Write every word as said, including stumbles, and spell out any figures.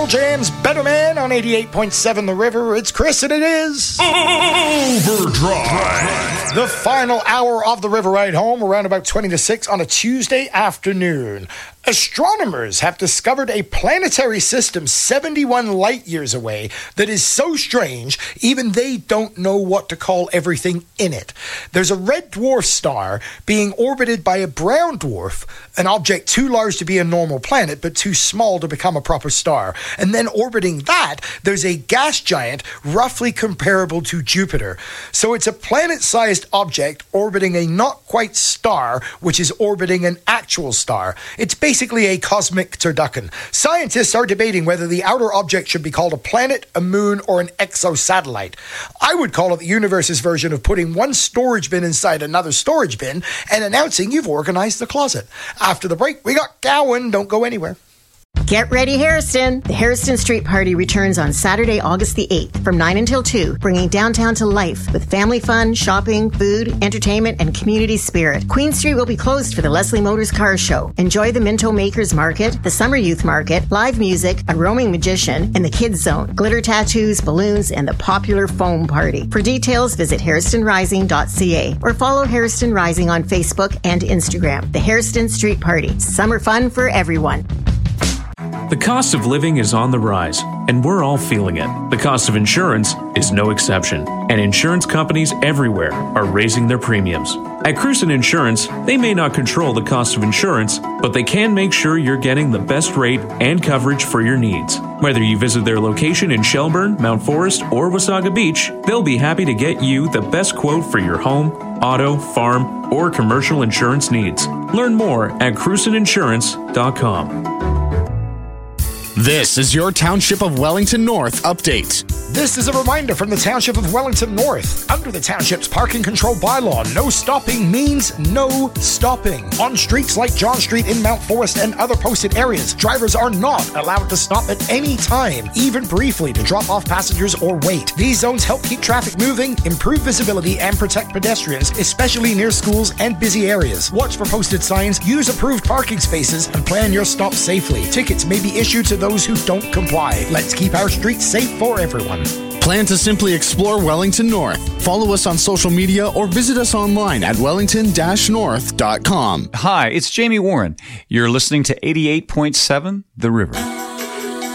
Pearl Jam's Better Man on eighty-eight point seven The River. It's Chris, and it is Overdrive. The final hour of the River Ride Home, around about twenty to six on a Tuesday afternoon. Astronomers have discovered a planetary system seventy-one light years away that is so strange, even they don't know what to call everything in it. There's a red dwarf star being orbited by a brown dwarf, an object too large to be a normal planet, but too small to become a proper star. And then orbiting that, there's a gas giant roughly comparable to Jupiter. So it's a planet-sized object orbiting a not-quite star, which is orbiting an actual star. It's basically Basically a cosmic turducken. Scientists are debating whether the outer object should be called a planet, a moon, or an exosatellite. I would call it the universe's version of putting one storage bin inside another storage bin and announcing you've organized the closet. After the break, we got Gowan. Don't go anywhere. Get ready, Hairston! The Hairston Street Party returns on Saturday, August the eighth from nine until two, bringing downtown to life with family fun, shopping, food, entertainment, and community spirit. Queen Street will be closed for the Leslie Motors Car Show. Enjoy the Minto Makers Market, the Summer Youth Market, live music, a roaming magician, and the Kids Zone, glitter tattoos, balloons, and the popular foam party. For details, visit hairston rising dot c a or follow Hairston Rising on Facebook and Instagram. The Hairston Street Party. Summer fun for everyone. The cost of living is on the rise, and we're all feeling it. The cost of insurance is no exception, and insurance companies everywhere are raising their premiums. At Cruson Insurance, they may not control the cost of insurance, but they can make sure you're getting the best rate and coverage for your needs. Whether you visit their location in Shelburne, Mount Forest, or Wasaga Beach, they'll be happy to get you the best quote for your home, auto, farm, or commercial insurance needs. Learn more at cruson insurance dot com. This is your Township of Wellington North update. This is a reminder from the Township of Wellington North. Under the Township's parking control bylaw, no stopping means no stopping. On streets like John Street in Mount Forest and other posted areas, drivers are not allowed to stop at any time, even briefly, to drop off passengers or wait. These zones help keep traffic moving, improve visibility, and protect pedestrians, especially near schools and busy areas. Watch for posted signs, use approved parking spaces, and plan your stop safely. Tickets may be issued to those who don't comply. Let's keep our streets safe for everyone. Plan to simply explore Wellington North. Follow us on social media or visit us online at wellington dash north dot com. Hi, it's Jamie Warren. You're listening to eighty-eight point seven The River.